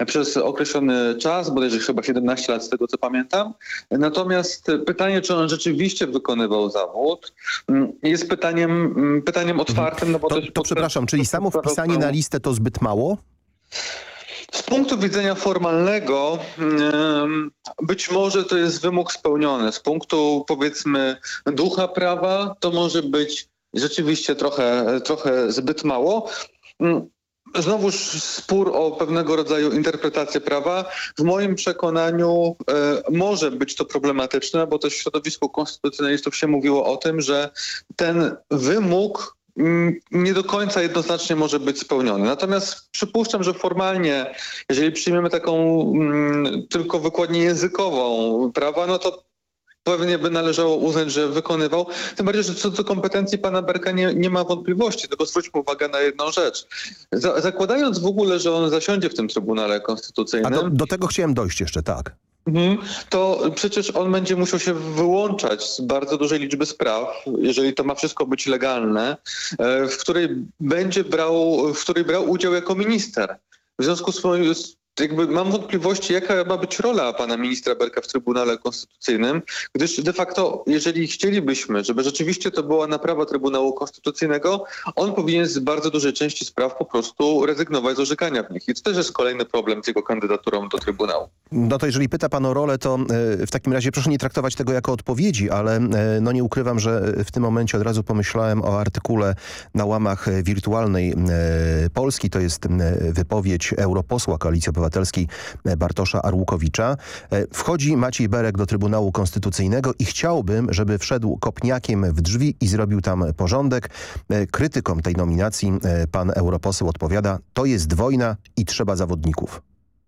przez określony czas, bodajże chyba 17 lat z tego co pamiętam. Natomiast pytanie, czy on rzeczywiście wykonywał zawód, jest pytaniem otwartym. No bo To przepraszam, czyli samo wpisanie na listę to zbyt mało? Z punktu widzenia formalnego być może to jest wymóg spełniony. Z punktu, powiedzmy, ducha prawa to może być rzeczywiście trochę zbyt mało. Znowuż spór o pewnego rodzaju interpretację prawa. W moim przekonaniu może być to problematyczne, bo też w środowisku konstytucjonalistów się mówiło o tym, że ten wymóg nie do końca jednoznacznie może być spełniony. Natomiast przypuszczam, że formalnie, jeżeli przyjmiemy taką tylko wykładnię językową prawa, no to pewnie by należało uznać, że wykonywał. Tym bardziej, że co do kompetencji pana Berka nie ma wątpliwości, tylko zwróćmy uwagę na jedną rzecz. Zakładając w ogóle, że on zasiądzie w tym Trybunale Konstytucyjnym... A do tego chciałem dojść jeszcze, tak. To przecież on będzie musiał się wyłączać z bardzo dużej liczby spraw, jeżeli to ma wszystko być legalne, w której brał udział jako minister. W związku z mam wątpliwości, jaka ma być rola pana ministra Berka w Trybunale Konstytucyjnym, gdyż de facto, jeżeli chcielibyśmy, żeby rzeczywiście to była naprawa Trybunału Konstytucyjnego, on powinien z bardzo dużej części spraw po prostu rezygnować z orzekania w nich. I to też jest kolejny problem z jego kandydaturą do Trybunału. No to jeżeli pyta pan o rolę, to w takim razie proszę nie traktować tego jako odpowiedzi, ale no nie ukrywam, że w tym momencie od razu pomyślałem o artykule na łamach Wirtualnej Polski. To jest wypowiedź europosła Koalicji Obywatelskiej Bartosza Arłukowicza. Wchodzi Maciej Berek do Trybunału Konstytucyjnego i chciałbym, żeby wszedł kopniakiem w drzwi i zrobił tam porządek. Krytykom tej nominacji pan europoseł odpowiada: to jest wojna i trzeba zawodników.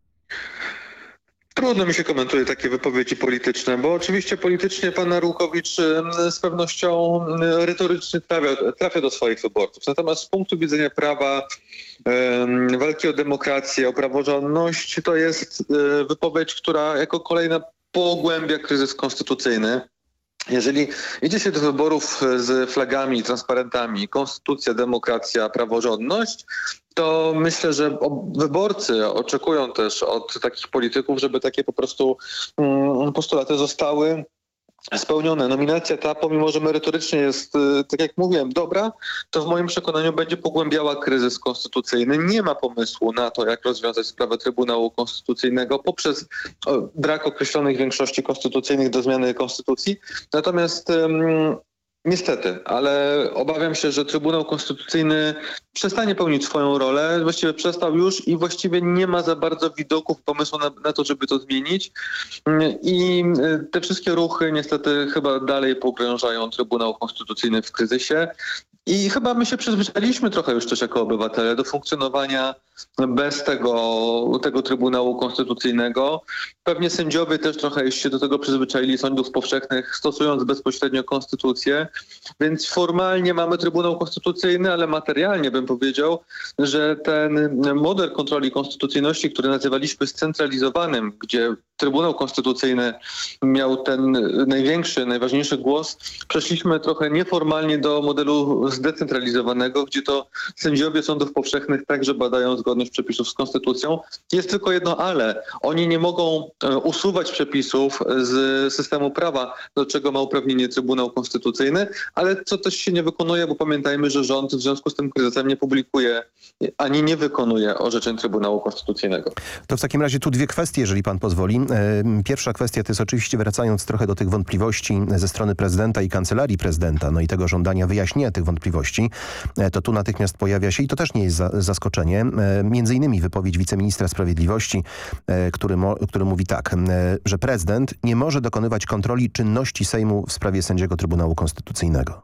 Trudno mi się komentuje takie wypowiedzi polityczne, bo oczywiście politycznie pan Arłukowicz z pewnością retorycznie trafia do swoich wyborców. Natomiast z punktu widzenia prawa, walki o demokrację, o praworządność, to jest wypowiedź, która jako kolejna pogłębia kryzys konstytucyjny. Jeżeli idzie się do wyborów z flagami, transparentami, konstytucja, demokracja, praworządność, to myślę, że wyborcy oczekują też od takich polityków, żeby takie po prostu postulaty zostały spełnione. Nominacja ta, pomimo że merytorycznie jest, tak jak mówiłem, dobra, to w moim przekonaniu będzie pogłębiała kryzys konstytucyjny. Nie ma pomysłu na to, jak rozwiązać sprawę Trybunału Konstytucyjnego poprzez brak określonych większości konstytucyjnych do zmiany konstytucji. Natomiast niestety, ale obawiam się, że Trybunał Konstytucyjny przestanie pełnić swoją rolę, właściwie przestał już i właściwie nie ma za bardzo widoków, pomysłu na to, żeby to zmienić. I te wszystkie ruchy niestety chyba dalej pogrążają Trybunał Konstytucyjny w kryzysie. I chyba my się przyzwyczailiśmy trochę już też jako obywatele do funkcjonowania bez tego Trybunału Konstytucyjnego. Pewnie sędziowie też trochę już się do tego przyzwyczaili, sądów powszechnych, stosując bezpośrednio konstytucję. Więc formalnie mamy Trybunał Konstytucyjny, ale materialnie bym powiedział, że ten model kontroli konstytucyjności, który nazywaliśmy scentralizowanym, gdzie Trybunał Konstytucyjny miał ten najważniejszy głos, przeszliśmy trochę nieformalnie do modelu zdecentralizowanego, gdzie to sędziowie sądów powszechnych także badają zgodność przepisów z konstytucją. Jest tylko jedno ale. Oni nie mogą usuwać przepisów z systemu prawa, do czego ma uprawnienie Trybunał Konstytucyjny, ale co też się nie wykonuje, bo pamiętajmy, że rząd w związku z tym kryzysem nie publikuje ani nie wykonuje orzeczeń Trybunału Konstytucyjnego. To w takim razie tu dwie kwestie, jeżeli pan pozwoli. Pierwsza kwestia to jest oczywiście, wracając trochę do tych wątpliwości ze strony prezydenta i kancelarii prezydenta, no i tego żądania wyjaśnienia tych wątpliwości, to tu natychmiast pojawia się, i to też nie jest zaskoczenie, między innymi wypowiedź wiceministra sprawiedliwości, który mówi tak, że prezydent nie może dokonywać kontroli czynności Sejmu w sprawie sędziego Trybunału Konstytucyjnego.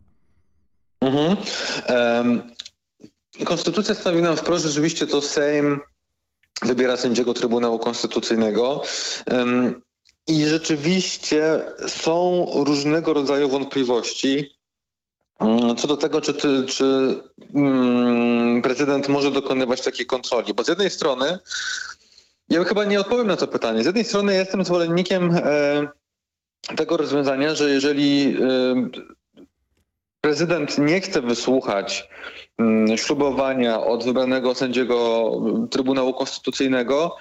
Konstytucja stanowi nam wprost, rzeczywiście to Sejm wybiera sędziego Trybunału Konstytucyjnego. I rzeczywiście są różnego rodzaju wątpliwości co do tego, czy prezydent może dokonywać takiej kontroli. Bo z jednej strony, ja chyba nie odpowiem na to pytanie, z jednej strony jestem zwolennikiem tego rozwiązania, że jeżeli prezydent nie chce wysłuchać ślubowania od wybranego sędziego Trybunału Konstytucyjnego,